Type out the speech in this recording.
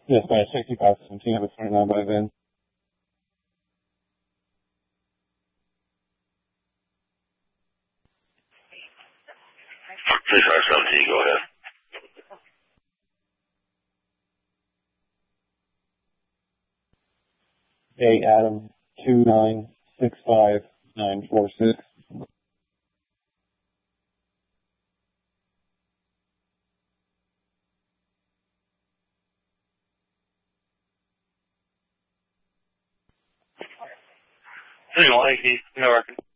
Yes, by 6517 of a 29 by VIN. 6517, go ahead. A Adam 2965946. Hey, no working.